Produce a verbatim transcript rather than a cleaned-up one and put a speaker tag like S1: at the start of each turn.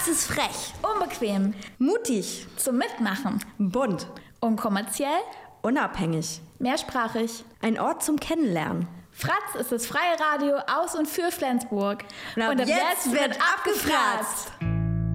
S1: Das ist frech.
S2: Unbequem.
S1: Mutig.
S2: Zum Mitmachen.
S1: Bunt.
S2: Unkommerziell.
S1: Unabhängig.
S2: Mehrsprachig.
S1: Ein Ort zum Kennenlernen.
S2: Fratz ist das freie Radio aus und für Flensburg.
S1: Und ab, und ab jetzt, jetzt wird abgefratzt.